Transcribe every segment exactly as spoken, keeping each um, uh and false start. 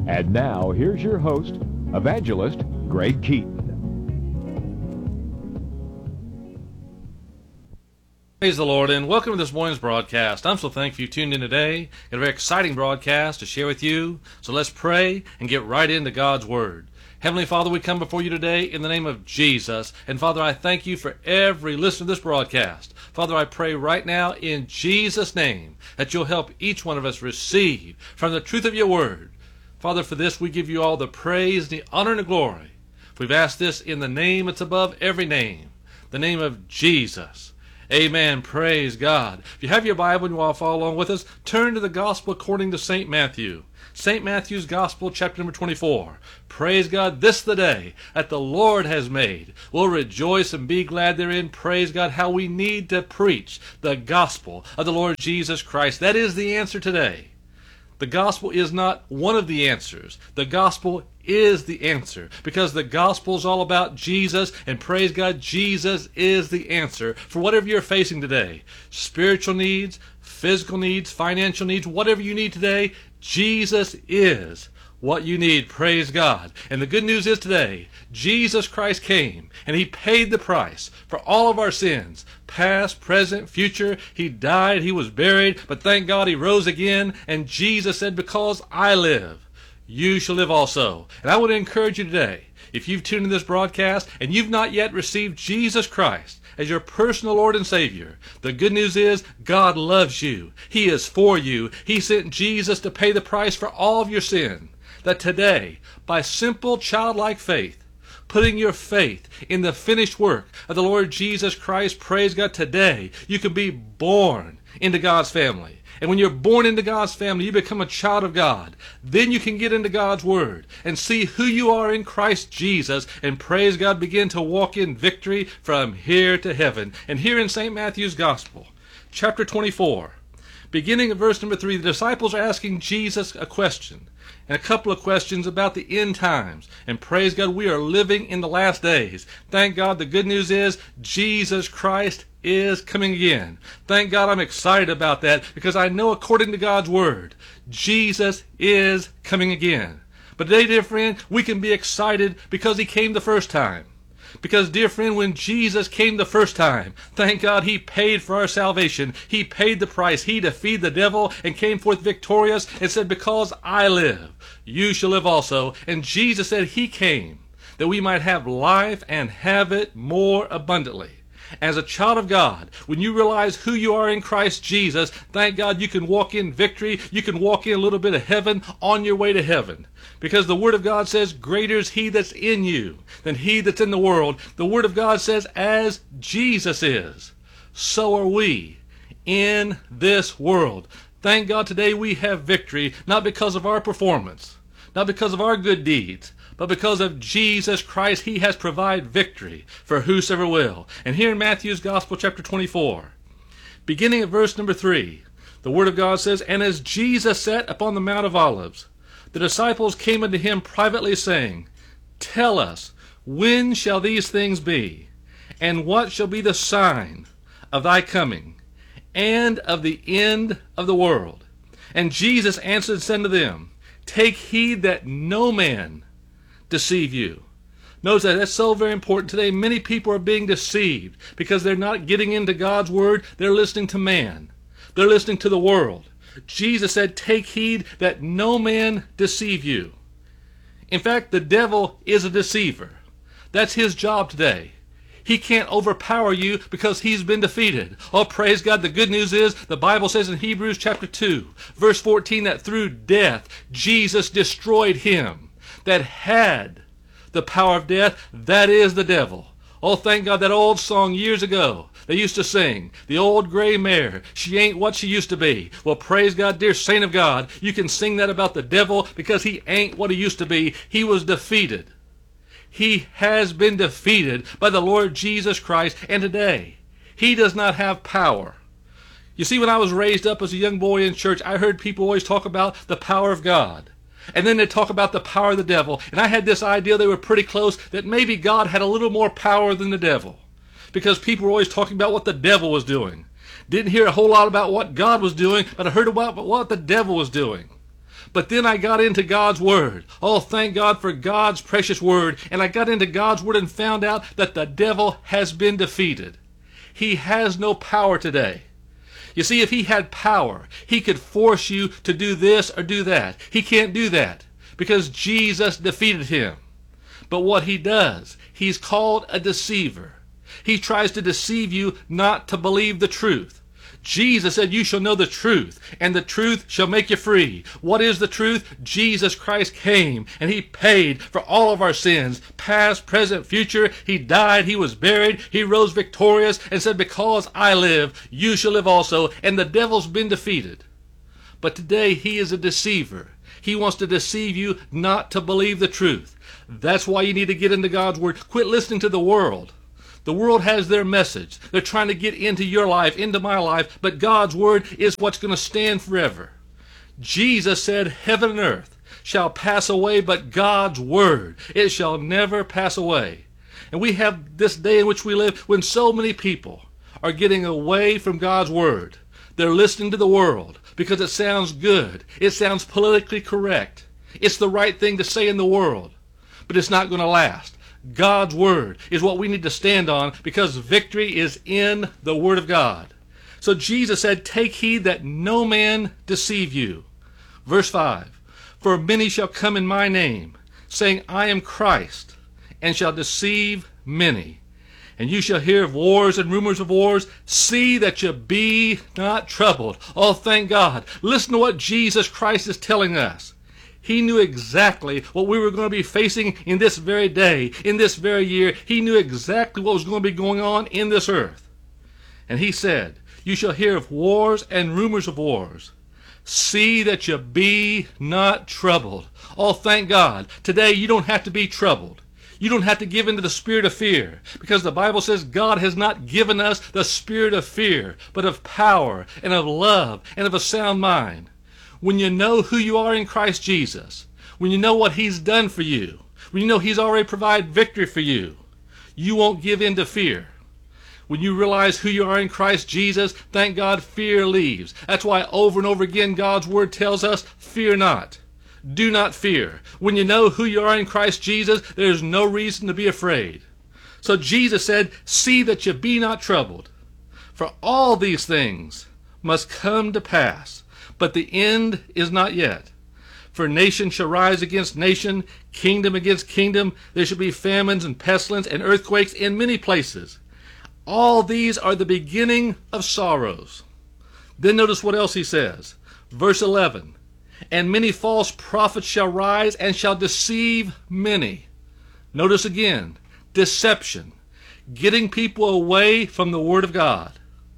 And now, here's your host, Evangelist Greg Keaton. Praise the Lord, and welcome to this morning's broadcast. I'm so thankful you tuned in today. Got a very exciting broadcast to share with you. So let's pray and get right into God's Word. Heavenly Father, we come before you today in the name of Jesus. And Father, I thank you for every listener to this broadcast. Father, I pray right now in Jesus' name that you'll help each one of us receive from the truth of your Word. Father, for this we give you all the praise, the honor, and the glory. We've asked this in the name that's above every name, the name of Jesus. Amen. Praise God. If you have your Bible and you want to follow along with us, turn to the Gospel according to Saint Matthew. Saint Matthew's Gospel, chapter number twenty-four. Praise God, this the day that the Lord has made. We'll rejoice and be glad therein. Praise God, how we need to preach the gospel of the Lord Jesus Christ. That is the answer today. The gospel is not one of the answers. The gospel is the answer, because the gospel is all about Jesus, and praise God, Jesus is the answer for whatever you're facing today. Spiritual needs, physical needs, financial needs, whatever you need today, Jesus is what you need. Praise God. And the good news is today, Jesus Christ came and he paid the price for all of our sins, past, present, future. He died, he was buried, but thank God he rose again. And Jesus said, because I live, you shall live also. And I want to encourage you today, if you've tuned in this broadcast and you've not yet received Jesus Christ as your personal Lord and Savior, the good news is God loves you. He is for you. He sent Jesus to pay the price for all of your sin. That today, by simple childlike faith, putting your faith in the finished work of the Lord Jesus Christ, praise God, today you can be born into God's family. And when you're born into God's family, you become a child of God. Then you can get into God's Word and see who you are in Christ Jesus, and praise God, begin to walk in victory from here to heaven. And here in Saint Matthew's Gospel, chapter twenty-four, beginning at verse number three, the disciples are asking Jesus a question, and a couple of questions about the end times. And praise God, we are living in the last days. Thank God, the good news is Jesus Christ is coming again. Thank God, I'm excited about that, because I know according to God's Word, Jesus is coming again. But today, dear friend, we can be excited because he came the first time. Because, dear friend, when Jesus came the first time, thank God he paid for our salvation. He paid the price. He defeated the devil and came forth victorious and said, because I live, you shall live also. And Jesus said he came that we might have life and have it more abundantly. As a child of God, when you realize who you are in Christ Jesus, thank God you can walk in victory. You can walk in a little bit of heaven on your way to heaven. Because the Word of God says, greater is he that's in you than he that's in the world. The Word of God says, as Jesus is, so are we in this world. Thank God today we have victory, not because of our performance, not because of our good deeds, but because of Jesus Christ. He has provided victory for whosoever will. And here in Matthew's Gospel, chapter twenty-four, beginning at verse number three, the Word of God says, and as Jesus sat upon the Mount of Olives, the disciples came unto him privately, saying, tell us, when shall these things be? And what shall be the sign of thy coming, and of the end of the world? And Jesus answered and said to them, take heed that no man deceive you. Notice that that's so very important today. Many people are being deceived because they're not getting into God's Word. They're listening to man. They're listening to the world. Jesus said, take heed that no man deceive you. In fact, the devil is a deceiver. That's his job today. He can't overpower you because he's been defeated. Oh, praise God. The good news is the Bible says in Hebrews chapter two, verse fourteen, that through death, Jesus destroyed him that had the power of death, that is the devil. Oh, thank God, that old song years ago they used to sing, the old gray mare, she ain't what she used to be. Well, praise God, dear saint of God, you can sing that about the devil because he ain't what he used to be. He was defeated. He has been defeated by the Lord Jesus Christ, and today he does not have power. You see, when I was raised up as a young boy in church, I heard people always talk about the power of God. And then they talk about the power of the devil. And I had this idea they were pretty close, that maybe God had a little more power than the devil. Because people were always talking about what the devil was doing. Didn't hear a whole lot about what God was doing, but I heard about what the devil was doing. But then I got into God's Word. Oh, thank God for God's precious Word. And I got into God's Word and found out that the devil has been defeated. He has no power today. You see, if he had power, he could force you to do this or do that. He can't do that because Jesus defeated him. But what he does, he's called a deceiver. He tries to deceive you not to believe the truth. Jesus said, you shall know the truth, and the truth shall make you free. What is the truth? Jesus Christ came, and he paid for all of our sins, past, present, future. He died, he was buried, he rose victorious, and said, because I live, you shall live also. And the devil's been defeated. But today he is a deceiver. He wants to deceive you not to believe the truth. That's why you need to get into God's Word. Quit listening to the world. The world has their message. They're trying to get into your life, into my life, but God's Word is what's going to stand forever. Jesus said, heaven and earth shall pass away, but God's Word, it shall never pass away. And we have this day in which we live when so many people are getting away from God's Word. They're listening to the world because it sounds good. It sounds politically correct. It's the right thing to say in the world, but it's not going to last. God's Word is what we need to stand on because victory is in the Word of God. So Jesus said, take heed that no man deceive you. Verse five, for many shall come in my name, saying, I am Christ, and shall deceive many. And you shall hear of wars and rumors of wars. See that you be not troubled. Oh, thank God. Listen to what Jesus Christ is telling us. He knew exactly what we were going to be facing in this very day, in this very year. He knew exactly what was going to be going on in this earth. And he said, you shall hear of wars and rumors of wars. See that you be not troubled. Oh, thank God. Today you don't have to be troubled. You don't have to give in to the spirit of fear, because the Bible says God has not given us the spirit of fear, but of power and of love and of a sound mind. When you know who you are in Christ Jesus, when you know what he's done for you, when you know he's already provided victory for you, you won't give in to fear. When you realize who you are in Christ Jesus, thank God, fear leaves. That's why over and over again God's Word tells us, fear not. Do not fear. When you know who you are in Christ Jesus, there is no reason to be afraid. So Jesus said, see that you be not troubled. For all these things must come to pass, but the end is not yet. For nation shall rise against nation, kingdom against kingdom. There shall be famines and pestilence and earthquakes in many places. All these are the beginning of sorrows. Then notice what else he says. Verse eleven. And many false prophets shall rise and shall deceive many. Notice again, deception. Getting people away from the Word of God.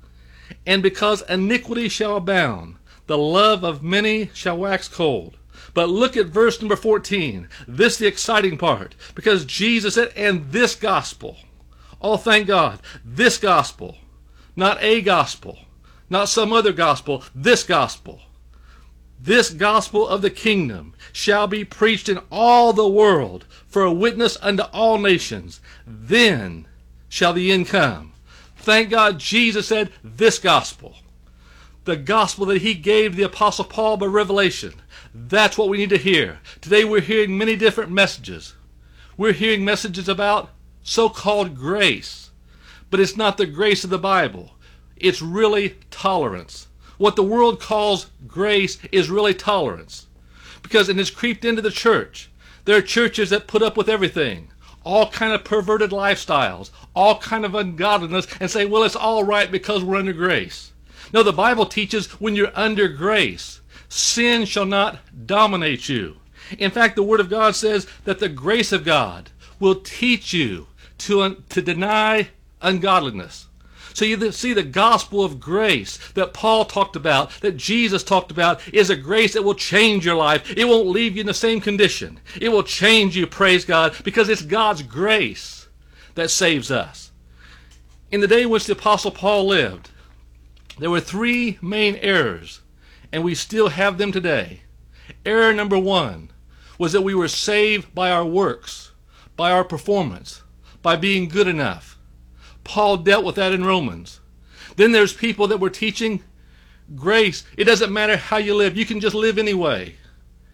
And because iniquity shall abound, the love of many shall wax cold. But look at verse number fourteen. This is the exciting part. Because Jesus said, and this gospel. Oh, thank God. This gospel. Not a gospel. Not some other gospel. This gospel. This gospel of the kingdom shall be preached in all the world for a witness unto all nations. Then shall the end come. Thank God Jesus said this gospel. The gospel that he gave the Apostle Paul by revelation. That's what we need to hear. Today we're hearing many different messages. We're hearing messages about so-called grace. But it's not the grace of the Bible. It's really tolerance. What the world calls grace is really tolerance. Because it has creeped into the church. There are churches that put up with everything. All kind of perverted lifestyles. All kind of ungodliness. And say, well, it's all right because we're under grace. No, the Bible teaches when you're under grace, sin shall not dominate you. In fact, the Word of God says that the grace of God will teach you to, to deny ungodliness. So you see, the gospel of grace that Paul talked about, that Jesus talked about, is a grace that will change your life. It won't leave you in the same condition. It will change you, praise God, because it's God's grace that saves us. In the day in which the Apostle Paul lived, there were three main errors, and we still have them today. Error number one was that we were saved by our works, by our performance, by being good enough. Paul dealt with that in Romans. Then there's people that were teaching grace. It doesn't matter how you live. You can just live anyway.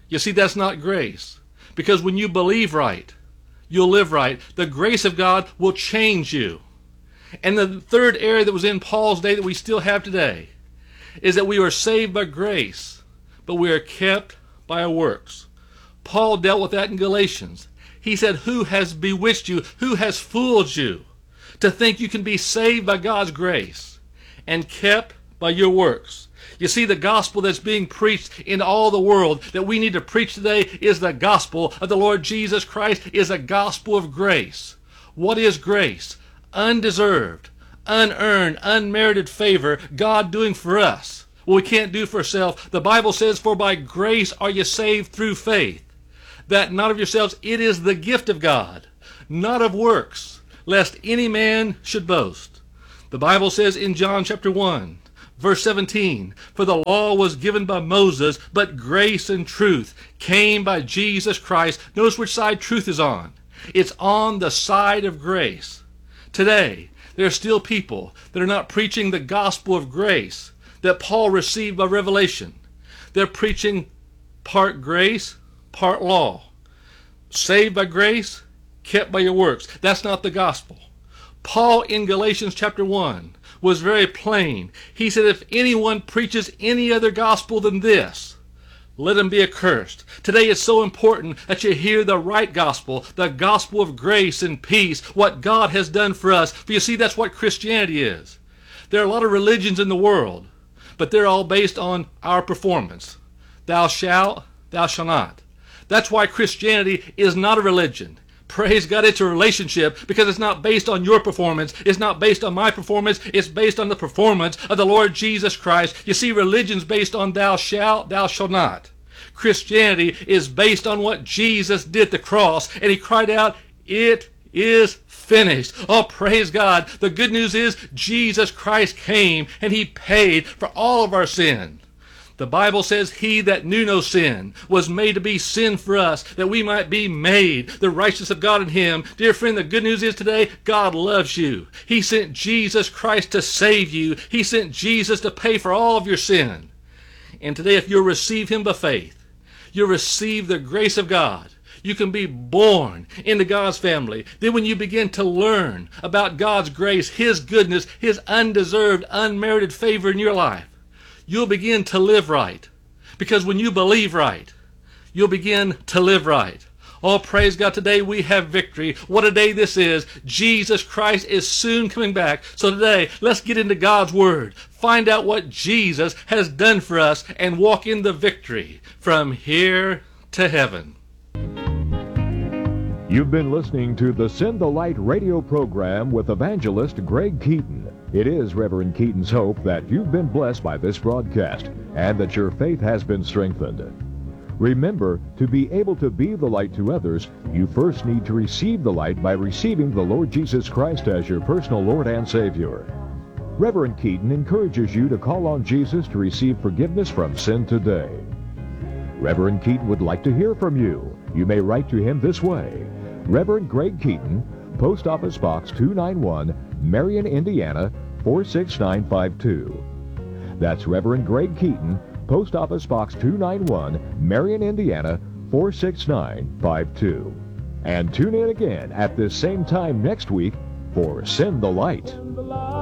You see, that's not grace. Because when you believe right, you'll live right. The grace of God will change you. And the third area that was in Paul's day that we still have today is that we are saved by grace, but we are kept by our works. Paul dealt with that in Galatians. He said, who has bewitched you? Who has fooled you to think you can be saved by God's grace and kept by your works? You see, the gospel that's being preached in all the world that we need to preach today is the gospel of the Lord Jesus Christ, is a gospel of grace. What is grace? Undeserved, unearned, unmerited favor God doing for us what we can't do for ourselves. The Bible says, for by grace are you saved through faith, that not of yourselves, it is the gift of God, not of works, lest any man should boast. The Bible says in John chapter one, verse seventeen, for the law was given by Moses, but grace and truth came by Jesus Christ. Notice which side truth is on. It's on the side of grace. Today, there are still people that are not preaching the gospel of grace that Paul received by revelation. They're preaching part grace, part law. Saved by grace, kept by your works. That's not the gospel. Paul in Galatians chapter one was very plain. He said, if anyone preaches any other gospel than this, let him be accursed. Today it's so important that you hear the right gospel, the gospel of grace and peace, what God has done for us. For you see, that's what Christianity is. There are a lot of religions in the world, but they're all based on our performance. Thou shalt, thou shalt not. That's why Christianity is not a religion. Praise God, it's a relationship, because it's not based on your performance. It's not based on my performance. It's based on the performance of the Lord Jesus Christ. You see, religion's based on thou shalt, thou shalt not. Christianity is based on what Jesus did at the cross, and he cried out, it is finished. Oh, praise God. The good news is Jesus Christ came and he paid for all of our sin. The Bible says he that knew no sin was made to be sin for us, that we might be made the righteousness of God in him. Dear friend, the good news is today, God loves you. He sent Jesus Christ to save you. He sent Jesus to pay for all of your sin. And today, if you'll receive him by faith, you'll receive the grace of God. You can be born into God's family. Then when you begin to learn about God's grace, his goodness, his undeserved, unmerited favor in your life, you'll begin to live right. Because when you believe right, you'll begin to live right. Oh, praise God, today we have victory. What a day this is. Jesus Christ is soon coming back. So today, let's get into God's Word. Find out what Jesus has done for us and walk in the victory from here to heaven. You've been listening to the Send the Light radio program with evangelist Greg Keaton. It is Reverend Keaton's hope that you've been blessed by this broadcast and that your faith has been strengthened. Remember, to be able to be the light to others, you first need to receive the light by receiving the Lord Jesus Christ as your personal Lord and Savior. Reverend Keaton encourages you to call on Jesus to receive forgiveness from sin today. Reverend Keaton would like to hear from you. You may write to him this way: Reverend Greg Keaton, Post Office Box two ninety-one, Marion, Indiana, four six nine five two. That's Reverend Greg Keaton, Post Office Box two ninety-one, Marion, Indiana, four six nine five two. And tune in again at this same time next week for Send the Light.